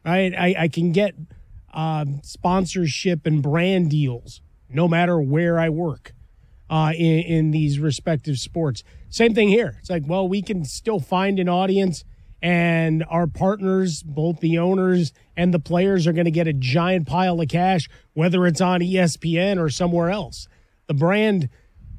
right? I can get sponsorship and brand deals no matter where I work in these respective sports. Same thing here. It's like, well, we can still find an audience, and our partners, both the owners and the players, are going to get a giant pile of cash, whether it's on ESPN or somewhere else. The brand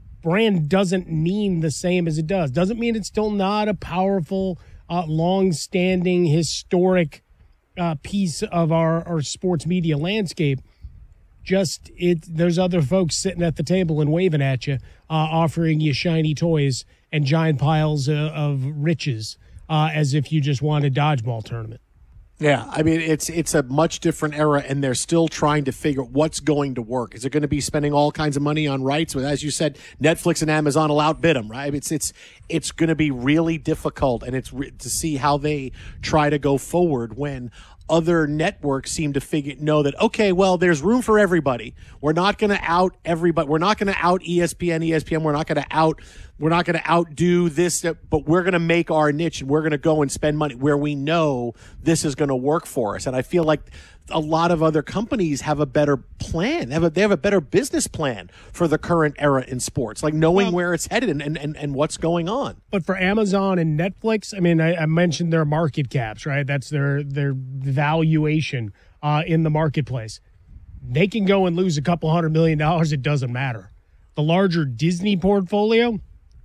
doesn't mean the same as it does. Doesn't mean it's still not a powerful, long-standing, historic piece of our sports media landscape. Just there's other folks sitting at the table and waving at you, offering you shiny toys and giant piles of riches, as if you just won a dodgeball tournament. Yeah, I mean, it's a much different era, and they're still trying to figure out what's going to work. Is it going to be spending all kinds of money on rights? As you said, Netflix and Amazon will outbid them, right? It's going to be really difficult, and to see how they try to go forward when other networks seem to know that, okay, well, there's room for everybody. We're not going to out everybody. We're not going to out ESPN. We're not going to outdo this, but we're going to make our niche, and we're going to go and spend money where we know this is going to work for us. And I feel like a lot of other companies have a better plan. They have a better business plan for the current era in sports, like knowing where it's headed and what's going on. But for Amazon and Netflix, I mean, I mentioned their market caps, right? That's their valuation in the marketplace. They can go and lose a couple $100 million. It doesn't matter. The larger Disney portfolio,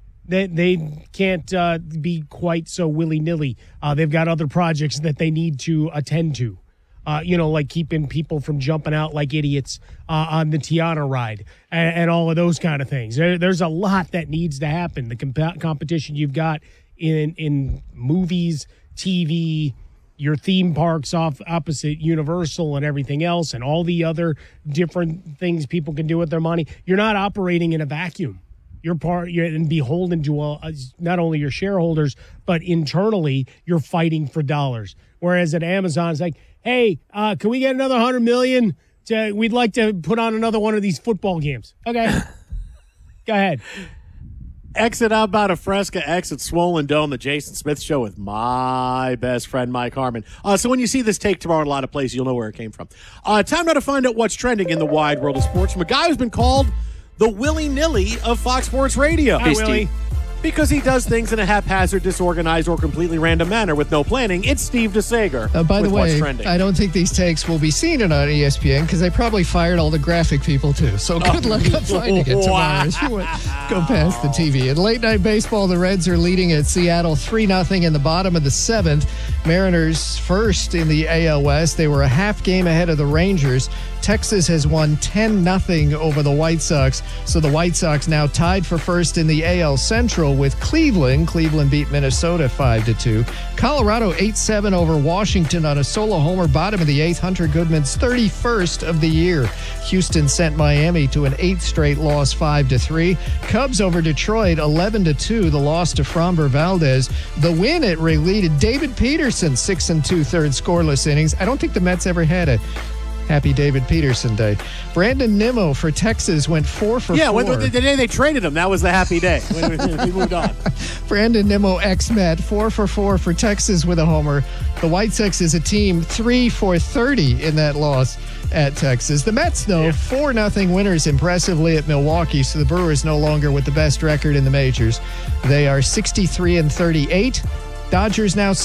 they can't be quite so willy-nilly. They've got other projects that they need to attend to. Like keeping people from jumping out like idiots on the Tiana ride and all of those kind of things. There's a lot that needs to happen. The competition you've got in movies, TV, your theme parks opposite Universal and everything else, and all the other different things people can do with their money. You're not operating in a vacuum. You're beholden to not only your shareholders, but internally you're fighting for dollars. Whereas at Amazon, it's like, hey, can we get another $100 million? We'd like to put on another one of these football games. Okay, go ahead. Exit Outbound of Fresca, exit Swollen Dome, the Jason Smith Show with my best friend, Mike Harmon. So when you see this take tomorrow in a lot of places, you'll know where it came from. Time now to find out what's trending in the wide world of sports from a guy who's been called the willy-nilly of Fox Sports Radio. Hi, Willie. Because he does things in a haphazard, disorganized, or completely random manner with no planning. It's Steve DeSager. By the way, I don't think these takes will be seen on ESPN because they probably fired all the graphic people too. So good luck on finding it tomorrow as you go past the TV. In late night baseball, the Reds are leading at Seattle 3-0 in the bottom of the seventh. Mariners first in the AL West. They were a half game ahead of the Rangers. Texas has won 10-0 over the White Sox. So the White Sox now tied for first in the AL Central with Cleveland. Cleveland beat Minnesota 5-2. Colorado 8-7 over Washington on a solo homer, bottom of the eighth. Hunter Goodman's 31st of the year. Houston sent Miami to an eighth straight loss 5-3. Cubs over Detroit 11-2. The loss to Framber Valdez. The win at Wrigley to David Peterson, 6 2/3 scoreless innings. I don't think the Mets ever had a Happy David Peterson Day. Brandon Nimmo for Texas went 4 for 4. Yeah, the day they traded him, that was the happy day. We moved on. Brandon Nimmo, ex-Met, 4 for 4 for Texas with a homer. The White Sox is a team 3 for 30 in that loss at Texas. The Mets, though, 4-0 winners impressively at Milwaukee, so the Brewers no longer with the best record in the majors. They are 63-38. Dodgers now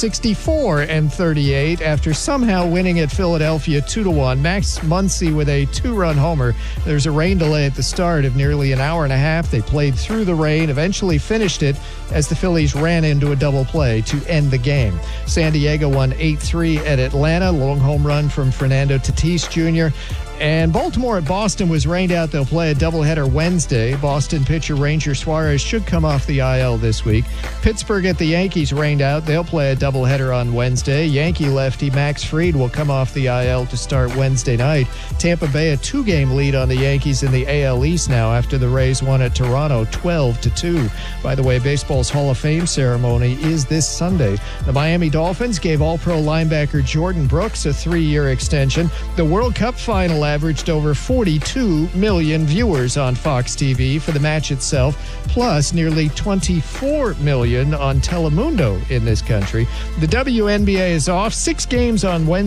64-38 after somehow winning at Philadelphia 2-1. Max Muncy with a 2-run homer. There's a rain delay at the start of nearly an hour and a half. They played through the rain, eventually finished it as the Phillies ran into a double play to end the game. San Diego won 8-3 at Atlanta. Long home run from Fernando Tatis Jr. And Baltimore at Boston was rained out. They'll play a doubleheader Wednesday. Boston pitcher Ranger Suarez should come off the IL this week. Pittsburgh at the Yankees rained out. They'll play a doubleheader on Wednesday. Yankee lefty Max Fried will come off the IL to start Wednesday night. Tampa Bay a 2-game lead on the Yankees in the AL East now after the Rays won at Toronto 12-2. By the way, baseball's Hall of Fame ceremony is this Sunday. The Miami Dolphins gave All-Pro linebacker Jordan Brooks a 3-year extension. The World Cup final averaged over 42 million viewers on Fox TV for the match itself, plus nearly 24 million on Telemundo in this country. The WNBA is off. 6 games on Wednesday.